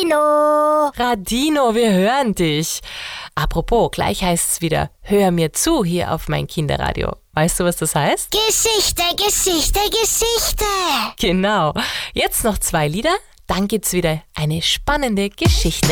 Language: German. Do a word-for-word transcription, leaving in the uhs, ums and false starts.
Radino. Radino, wir hören dich. Apropos, gleich heißt es wieder, hör mir zu hier auf mein Kinderradio. Weißt du, was das heißt? Geschichte, Geschichte, Geschichte. Genau. Jetzt noch zwei Lieder, dann gibt's wieder eine spannende Geschichte.